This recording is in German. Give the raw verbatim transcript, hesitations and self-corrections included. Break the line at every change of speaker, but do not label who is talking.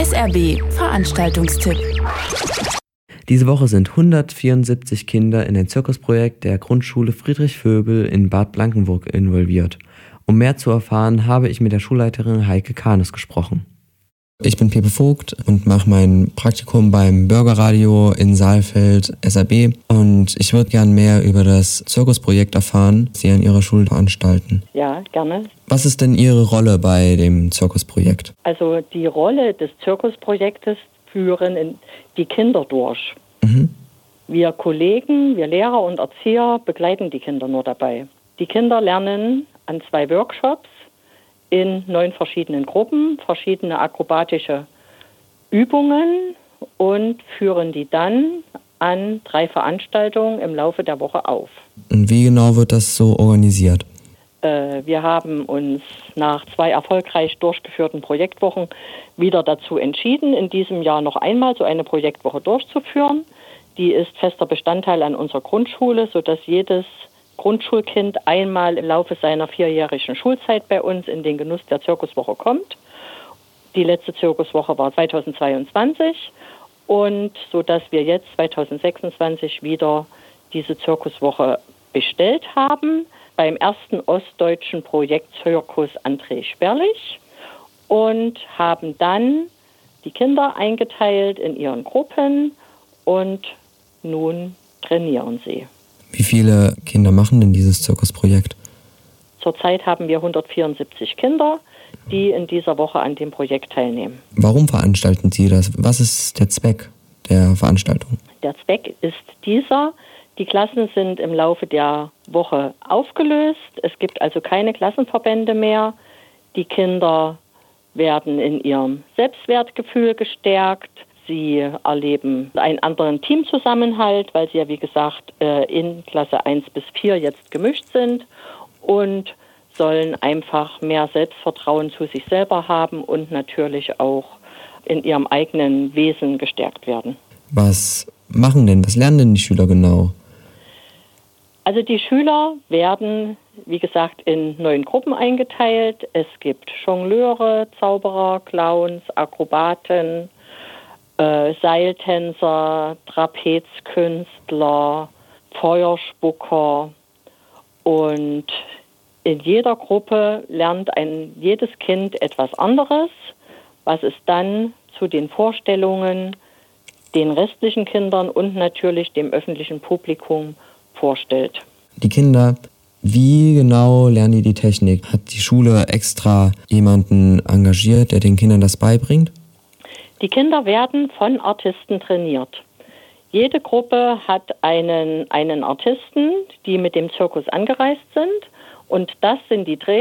S R B Veranstaltungstipp.
Diese Woche sind hundertvierundsiebzig Kinder in ein Zirkusprojekt der Grundschule Friedrich Vöbel in Bad Blankenburg involviert. Um mehr zu erfahren, habe ich mit der Schulleiterin Heike Kanes gesprochen.
Ich bin Pepe Vogt und mache mein Praktikum beim Bürgerradio in Saalfeld S R B und ich würde gern mehr über das Zirkusprojekt erfahren, das Sie an Ihrer Schule veranstalten.
Ja, gerne.
Was ist denn Ihre Rolle bei dem Zirkusprojekt?
Also die Rolle des Zirkusprojektes führen die Kinder durch.
Mhm.
Wir Kollegen, wir Lehrer und Erzieher begleiten die Kinder nur dabei. Die Kinder lernen an zwei Workshops in neun verschiedenen Gruppen verschiedene akrobatische Übungen und führen die dann an drei Veranstaltungen im Laufe der Woche auf.
Und wie genau wird das so organisiert?
Äh, wir haben uns nach zwei erfolgreich durchgeführten Projektwochen wieder dazu entschieden, in diesem Jahr noch einmal so eine Projektwoche durchzuführen. Die ist fester Bestandteil an unserer Grundschule, sodass jedes Grundschulkind einmal im Laufe seiner vierjährigen Schulzeit bei uns in den Genuss der Zirkuswoche kommt. Die letzte Zirkuswoche war zweitausendzweiundzwanzig und so dass wir jetzt zweitausendsechsundzwanzig wieder diese Zirkuswoche bestellt haben beim ersten ostdeutschen Projekt Zirkus André Sperlich und haben dann die Kinder eingeteilt in ihren Gruppen und nun trainieren sie.
Wie viele Kinder machen denn dieses Zirkusprojekt?
Zurzeit haben wir hundertvierundsiebzig Kinder, die in dieser Woche an dem Projekt teilnehmen.
Warum veranstalten Sie das? Was ist der Zweck der Veranstaltung?
Der Zweck ist dieser. Die Klassen sind im Laufe der Woche aufgelöst. Es gibt also keine Klassenverbände mehr. Die Kinder werden in ihrem Selbstwertgefühl gestärkt. Sie erleben einen anderen Teamzusammenhalt, weil sie ja, wie gesagt, in Klasse eins bis vier jetzt gemischt sind und sollen einfach mehr Selbstvertrauen zu sich selber haben und natürlich auch in ihrem eigenen Wesen gestärkt werden.
Was machen denn, was lernen denn die Schüler genau?
Also die Schüler werden, wie gesagt, in neun Gruppen eingeteilt. Es gibt Jongleure, Zauberer, Clowns, Akrobaten, Äh, Seiltänzer, Trapezkünstler, Feuerspucker und in jeder Gruppe lernt ein jedes Kind etwas anderes, was es dann zu den Vorstellungen den restlichen Kindern und natürlich dem öffentlichen Publikum vorstellt.
Die Kinder, wie genau lernen die die Technik? Hat die Schule extra jemanden engagiert, der den Kindern das beibringt?
Die Kinder werden von Artisten trainiert. Jede Gruppe hat einen, einen Artisten, die mit dem Zirkus angereist sind. Und das sind die Trainer.